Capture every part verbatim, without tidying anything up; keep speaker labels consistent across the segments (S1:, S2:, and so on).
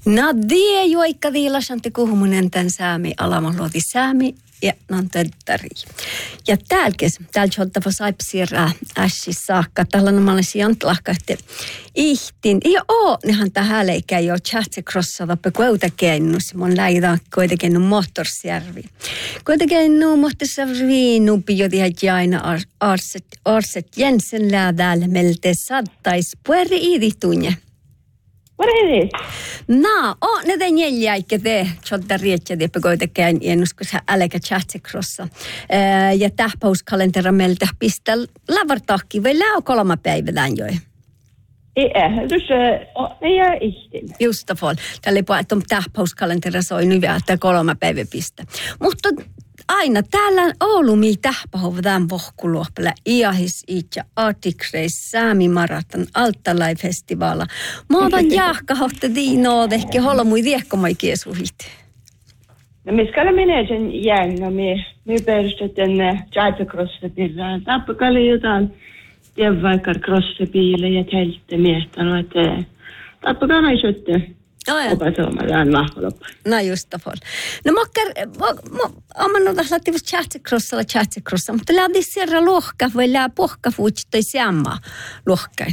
S1: No det ju ikka viilasanti kuhumunen tän säämi alamanluoti säämi ja non töttari. Ja täälkes, täällä jottava saipsiirää ässis saakka. Tällä namalla sijantlahka, että ihtin. Ja oo, nehän tähän leikä jo chatsikrossa vappe kuitenkin mun läidä kuitenkin moottorsjärvi. Kuitenkin no moottorsjärvi nupi jo tiedä aina arset, arset Jensen läädäällä melte sattais pueri iidihtunne.
S2: What is it?
S1: No, on ne te neljäikkä te, jotta rietsä te pekoitekään ennuskus äläkä chatsikrossa. Ja tähpauskalentera meiltä pistää lavartahki vai läo kolma päivänään joi?
S2: Ei, dus ei jää ihtin.
S1: Just fall. Tällä ei puhua, että tähpauskalentera soi nyt vielä, että kolma päivä pistä. Mutta aina täällä Oulumi tähpähovedään vohkuluoppele iahis itse artikreis Säämi-maraton Alttalai-festivaala. Mä oon jahkahohta diinoa ehkä holmui viekkomai kiesuhit.
S2: No me ska menee sen jäänä, me, me perustetään Jatacross-bilen. Tappakali jotain vaikka crossebiile ja tältä miestä, että tappakali ei sytte. Opa suomallaan vahvaloppa.
S1: No just det fall. No makkar, om man något slags till chatsikrossa eller chatsikrossa, mutta lähti siellä lohka vai lää pohka fuuttai samma lohkain.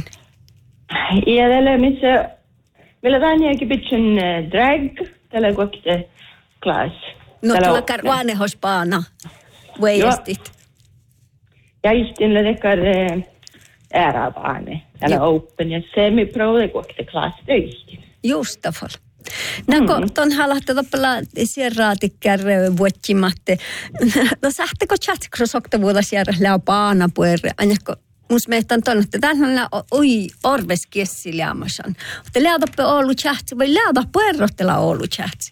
S2: Ja tällä missä meillä tänäänkin pitchen drag tällä kokte class.
S1: No tällä karvane hospaana. Weistit.
S2: Ja istin läkar ärabaane. Tällä open ja semi pro kokte class teistin.
S1: Just det fall. Nako mm. ton halahta toppela sierraatikkär vuotsimatte. No sähtekö chatsikrossa oktavuuda sierra lää paana puerre. Anjakko mus mehtän ton, että tähän on oi orves kiessi liamasan. Otte läätoppe ollut chatsi vai läätä puerrottela ollut chatsi?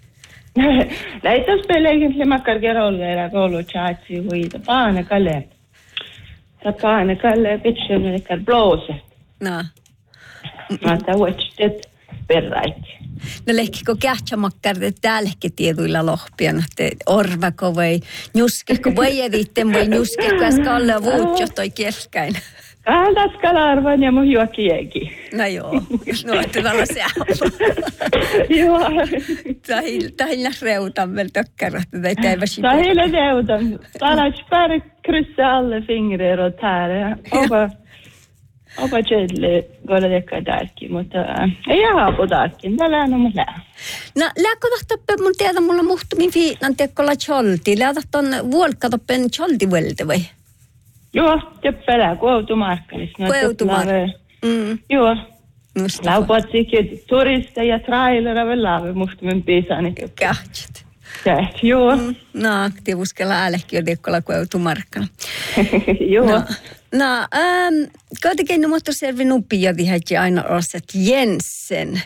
S2: Näitä speleihin se makkar kerrolle ollut chatsi huita paana kalle. Ta paana kalle pitchen lekar blåse.
S1: No.
S2: Mutta vuotsit perraiti.
S1: No lehkikö kähtsämakkar täälläkin tietyillä lohpian, että orvako vai nuskeko vai editten vai nuskeko äsken olla vuutjo toi keskäin.
S2: Kaltas kalarvan ja mun juokiekin.
S1: No joo, no että tällä se on.
S2: Joo.
S1: Tähillä reutan vielä tökkärä, että ei päivä siitä.
S2: Tähillä reutan. Talas pär kryssa alle fingrer och tär. Opa. Opa tjedli golla dekka darki, mutta ei jää på darkin, tällä on mun lää.
S1: No, lääkö tohtoppe mun tiedä mulla muhtumin fiinan tekkolla cholti. Läätä ton vuolkatoppen cholti vuolte vai?
S2: Joo, teppelää kuoutumarkkanis.
S1: Kuoutumarkkanis. Mm.
S2: Joo. Laupatsikin turisteja, trailera vielä laavi muhtumin piisani.
S1: Kähtsät.
S2: Kähtsät, joo.
S1: Mm. No, te uskella äälehki jo tekkolla kuoutumarkkana.
S2: Joo.
S1: No. No, ähm, kuitenkin no mutta selvi nuppia vihätji aina osat Jensen.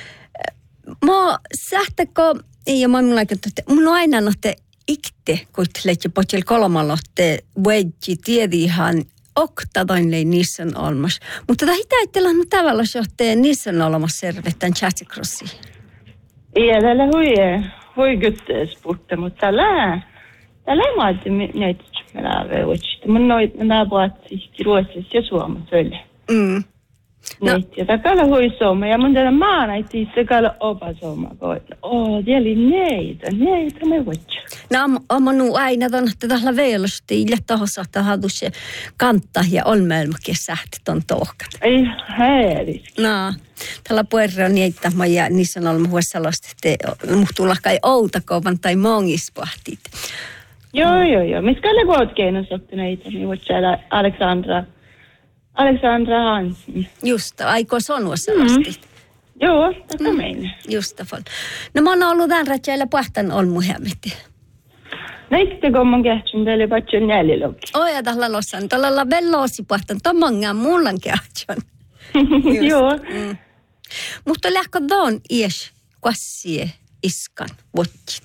S1: Mä sähtäkö, ja mä mulla aikaan, että mun on aina nohte ikte, kun lähtee potsel kolmalotte wedji tiedihan oktadainlei niissä olmas. Mutta tämä hitaitteella no tavallaan johteen niissä olmas servettän chatsikrossiin.
S2: Iya, tällä hui, hui gyttesportta, mutta tällä, tällä ei maati näitä meillä veutsit. Mun noit nämä puhuttiin Ruotsissa ja Suomessa ölle. Mm. No. Ja takalla hui Suomessa ja mun tällä maana ei takalla opa Suomessa. Oh, det oli neitä, neitä me vuotsia.
S1: No, on nu aina ton, että tällä veelosti ja tohossa, että halusi se kantaa ja on maailmakin sähti ton tohkat.
S2: Ei häiriski.
S1: No, tällä puerra on niitä, ja niissä on ollut huossalosti, että muhtuu kai outakouvan tai mongispahtit.
S2: Joo, joo, joo. Me skulle gå åt keinosoppineita, niin voit siellä Alexandra, Alexandra Hansen.
S1: Just, aiko sonua sellaisesti. Mm.
S2: Joo, tätä mm. meina.
S1: Just det. No mä oon ollut tämän rätsäillä puhtaan olmuhemmetti.
S2: Näitte kun mun kähtsyn, täällä patsun jäljilokki.
S1: Oi, ja tällä lossan. Tällä velloosi puhtaan. Tämä mongaan mullan kähtsyn.
S2: Joo.
S1: Mm. Mutta lähkö tuon ies kassie iskan votsit.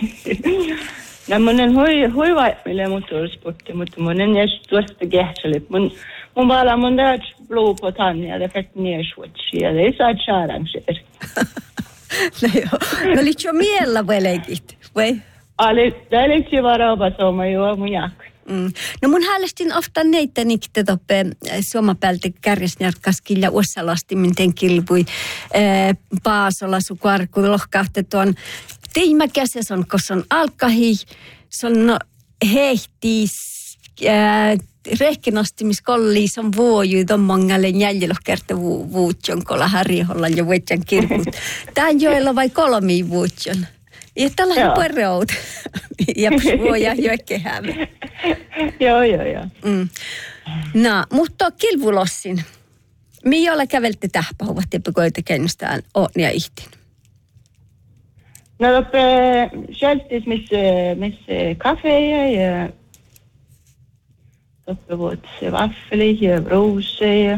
S2: No mun on hui, hui vaimille motorsportti, mutta mun on jäs tuosta kähtsylle. Mun, mun vaan mun täytyy bluu på tanja, det fett nersvotsi, ja det är så att arrangerar.
S1: No joo. No liittyy miellä velekit, vai?
S2: Ali, det är liksom bara opa Suomessa, joo, mun jakko.
S1: Mm. No mun häälestin ofta neitä nikte toppe suomapäältä kärjesnjarkkaskilla uussalasti miten kilpui äh, Paasola sukuarku lohkahte tuon teimäkäs on koson alkahi se on no, hehtis äh, rehkinostimiskolli se on vuoju tommongalle jäljelohkärte vu, vuutjon kolla harjoholla ja vuotjan kirkut. Tän joilla vai kolmi vuutjon. Ja tällä on puerout. Ja vuoja joekehäämme.
S2: Joo, joo, joo.
S1: Mm. No, mutta kilvulossin. Mihin olla kävelte tähpähuvat ja pykoita kennustään on ja ihtin?
S2: No, loppe kältis missä missä kafeja ja loppe vuotse vaffeli ja roose ja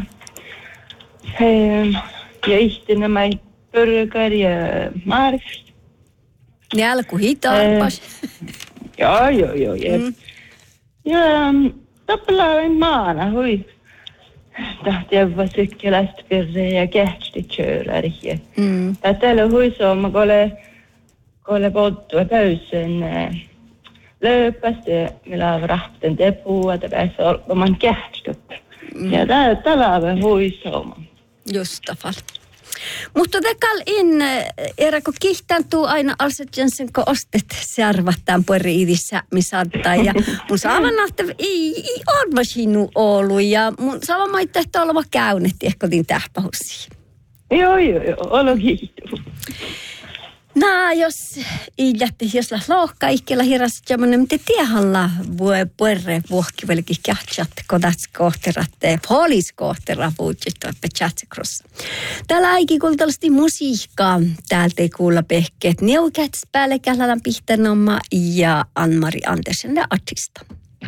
S2: ja ihtin nämä burger ja marfi.
S1: Ne alku hitaapas.
S2: Joo, joo, joo. Ja, mm. ja toppela en maana, hui. Tahti jäävä sykkelästä perre ja kähti kööräri. Mm. Täällä hui sooma, kun ole polttua täysin lööpästä, millä on rahten tepua, että pääsi olemaan kähti. Mm. Ja täällä on hui sooma.
S1: Just tavalla. Mutta tekal in eräkö kihtantuu aina alsetjansen, kun ostet servattaan pueriidissä, missä ottaa. Ja mun saavan nähtävä ei, ei ole sinun ollut. Ja mun saavan maittaa, että oleva käynetti ehkä kotiin tähpähussiin.
S2: Joo, joo, joo. Olo kiihtuu.
S1: No, jos ei lähti, jos lähti lohkaa, ikkellä hirrassa jämmönen, mutta tiehalla voi puerre vuokki velki kähtsät, kodats kohteratte, polis kohtera vuutsit tuoppe chatsikrossa. Täällä aikin kultallisesti musiikkaa. Täältä ei kuulla pehkeet Neukäts päälle kählälän pihtänomma ja Ann-Mari Andersen artista.